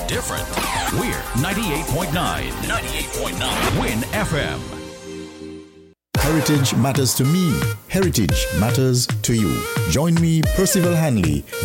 different. We're 98.9. 98.9 Win FM. Heritage matters to me. Heritage matters to you. Join me, Percival Hanley,